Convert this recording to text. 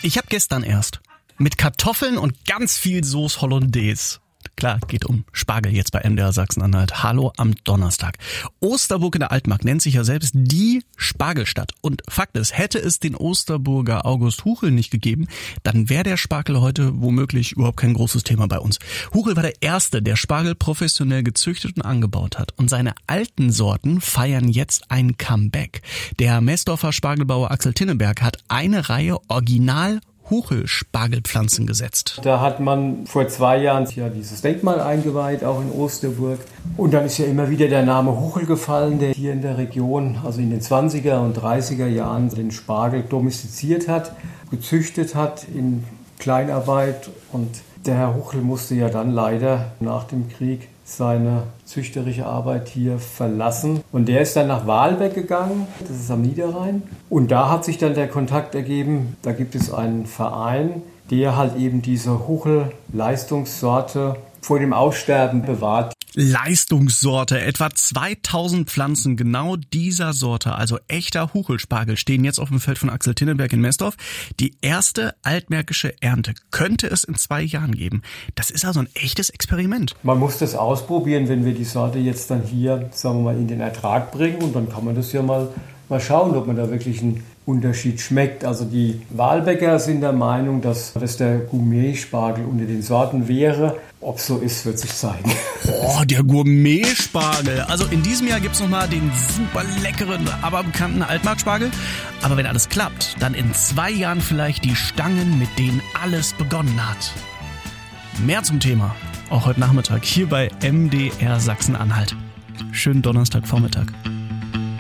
Ich habe gestern erst mit Kartoffeln und ganz viel Sauce Hollandaise. Klar, geht um Spargel jetzt bei MDR Sachsen-Anhalt. Hallo am Donnerstag. Osterburg in der Altmark nennt sich ja selbst die Spargelstadt. Und Fakt ist, hätte es den Osterburger August Huchel nicht gegeben, dann wäre der Spargel heute womöglich überhaupt kein großes Thema bei uns. Huchel war der Erste, der Spargel professionell gezüchtet und angebaut hat. Und seine alten Sorten feiern jetzt ein Comeback. Der Messdorfer Spargelbauer Axel Tinneberg hat eine Reihe Original Huchel-Spargelpflanzen gesetzt. Da hat man vor 2 Jahren ja dieses Denkmal eingeweiht, auch in Osterburg. Und dann ist ja immer wieder der Name Huchel gefallen, der hier in der Region, also in den 20er und 30er Jahren, den Spargel domestiziert hat, gezüchtet hat in Kleinarbeit. Und der Herr Huchel musste ja dann leider nach dem Krieg seine züchterische Arbeit hier verlassen. Und der ist dann nach Wahlbeck gegangen, das ist am Niederrhein. Und da hat sich dann der Kontakt ergeben, da gibt es einen Verein, der halt eben diese Huchel-Leistungssorte vor dem Aussterben bewahrt. Leistungssorte, etwa 2000 Pflanzen genau dieser Sorte, also echter Huchelspargel, stehen jetzt auf dem Feld von Axel Tinneberg in Messdorf. Die erste altmärkische Ernte könnte es in 2 Jahren geben. Das ist also ein echtes Experiment. Man muss das ausprobieren, wenn wir die Sorte jetzt dann hier, sagen wir mal, in den Ertrag bringen. Und dann kann man das ja mal schauen, ob man da wirklich einen Unterschied schmeckt. Also die Wahlbecker sind der Meinung, dass das der Gourmet-Spargel unter den Sorten wäre. Ob so ist, wird sich zeigen. Oh, der Gourmet-Spargel. Also in diesem Jahr gibt's nochmal den super leckeren, aber bekannten Altmarkspargel. Aber wenn alles klappt, dann in 2 Jahren vielleicht die Stangen, mit denen alles begonnen hat. Mehr zum Thema, auch heute Nachmittag hier bei MDR Sachsen-Anhalt. Schönen Donnerstagvormittag.